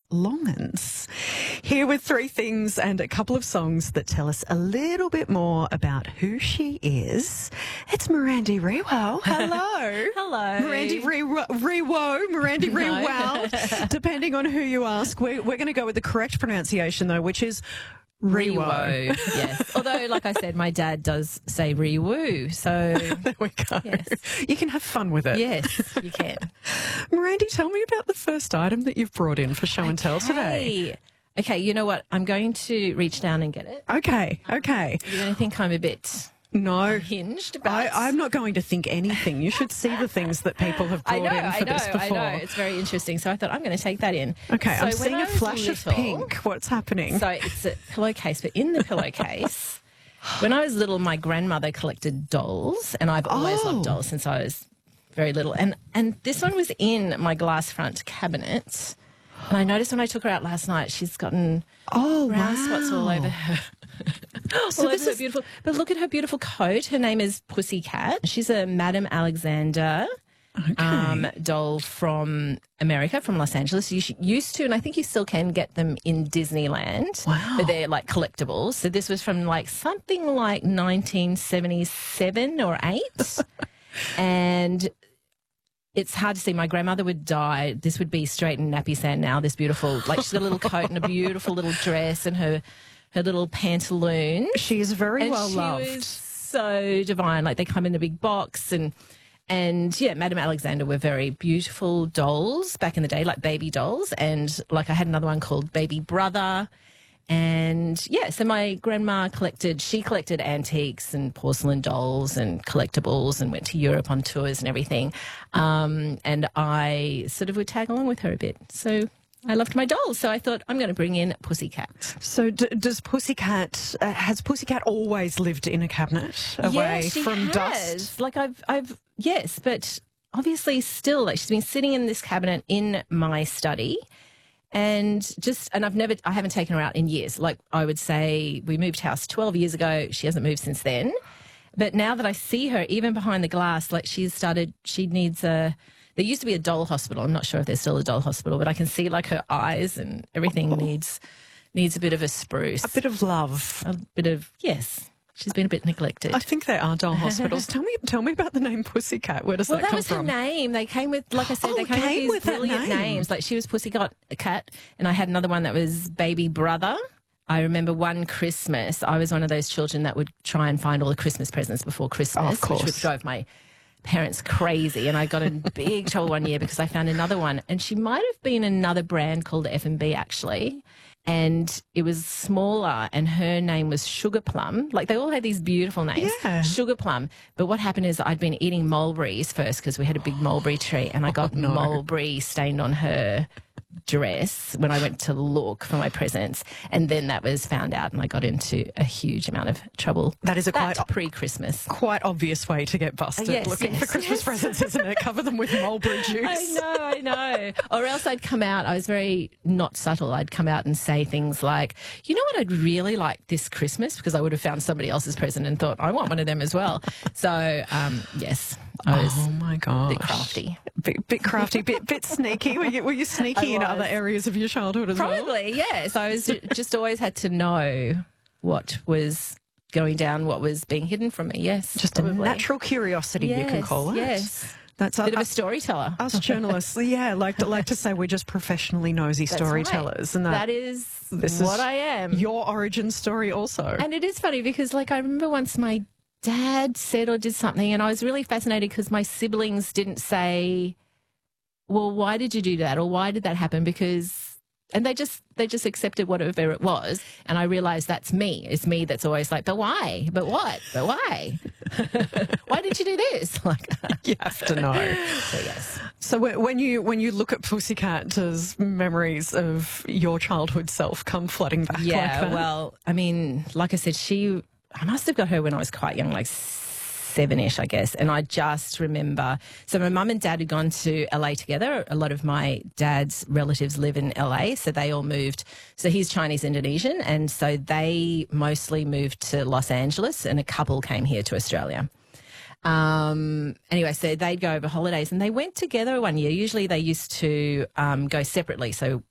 Longans. Here with three things and a couple of songs that tell us a little bit more about who she is. It's Mirandy Rewell. Hello. Hello. Mirandy Mirandy Rewell. Depending on who you ask. We're going to go with the correct pronunciation, though, which is Rewo. Yes. Although, like I said, my dad does say Rewo. So there we go. Yes. You can have fun with it. Yes, you can. Mirandy, tell me about the first item that you've brought in for show and tell today. Okay, you know what? I'm going to reach down and get it. Okay. You're going to think I'm a bit unhinged, but I'm not going to think anything. You should see the things that people have brought in for this before. I know. It's very interesting. So I thought I'm going to take that in. Okay, so I'm seeing a flash of pink. What's happening? So it's a pillowcase, but in the pillowcase, when I was little, my grandmother collected dolls, and I've always loved dolls since I was very little. And this one was in my glass front cabinet. And I noticed when I took her out last night, she's gotten brown spots all over her. So this is beautiful. But look at her beautiful coat. Her name is Pussycat. She's a Madame Alexander doll from America, from Los Angeles. You used to, and I think you still can get them in Disneyland. Wow. But they're like collectibles. So this was from like something like 1977 or 8. And it's hard to see. My grandmother would die. This would be straight in nappy sand now, this beautiful, like she's got a little coat and a beautiful little dress and her little pantaloon. She is very well loved. She was so divine. Like they come in a big box and yeah, Madame Alexander were very beautiful dolls back in the day, like baby dolls. And like I had another one called Baby Brother. And yeah, so my grandma collected antiques and porcelain dolls and collectibles and went to Europe on tours and everything. And I sort of would tag along with her a bit. So I loved my dolls. So I thought I'm going to bring in Pussycat. So does Pussycat, has Pussycat always lived in a cabinet away from dust? Like yes, but obviously still, like she's been sitting in this cabinet in my study. And I haven't taken her out in years. Like I would say we moved house 12 years ago. She hasn't moved since then. But now that I see her, even behind the glass, like there used to be a doll hospital. I'm not sure if there's still a doll hospital, but I can see like her eyes and everything needs a bit of a spruce. A bit of love. Yes. She's been a bit neglected. I think they are doll hospitals. Tell me about the name Pussycat. Where does that come from? Well, that was her name. They came with, like I said, they came with these brilliant names. Like she was Pussycat, and I had another one that was Baby Brother. I remember one Christmas, I was one of those children that would try and find all the Christmas presents before Christmas, of course, which drove my parents crazy. And I got in big trouble one year because I found another one, and she might have been another brand called F&B actually. And it was smaller, and her name was Sugar Plum. Like, they all had these beautiful names. Yeah. Sugar Plum. But what happened is I'd been eating mulberries first because we had a big mulberry tree, and I got mulberry stained on her dress when I went to look for my presents, and then that was found out, and I got into a huge amount of trouble. That is a quite pre-Christmas, quite obvious way to get busted looking for Christmas presents, isn't it? Cover them with mulberry juice. I know. Or else I'd come out, I was very not subtle, I'd come out and say things like, you know what I'd really like this Christmas, because I would have found somebody else's present and thought, I want one of them as well. So, yes. I was my gosh. Bit crafty. Bit crafty, bit sneaky. Were you sneaky in other areas of your childhood as well? Probably, yes. I was just always had to know what was going down, what was being hidden from me, yes. Just probably. A natural curiosity, you can call it. Yes. That's a bit of a storyteller. Us journalists, like to say we're just professionally nosy storytellers. Right. And that is what I am. Your origin story also. And it is funny because, like, I remember once my dad said or did something, and I was really fascinated because my siblings didn't say, well, why did you do that, or why did that happen? And they just accepted whatever it was, and I realised that's me. It's me that's always like, but why? But what? But why? Why did you do this? Like, you have to know. So yes. So when you look at Pussycat, does memories of your childhood self come flooding back? Yeah. Like that? Well, I mean, like I said, I must have got her when I was quite young, like 7-ish, I guess. And I just remember, so my mum and dad had gone to LA together. A lot of my dad's relatives live in LA, so they all moved. So he's Chinese Indonesian, and so they mostly moved to Los Angeles, and a couple came here to Australia. Anyway, so they'd go over holidays, and they went together one year. Usually they used to go separately. So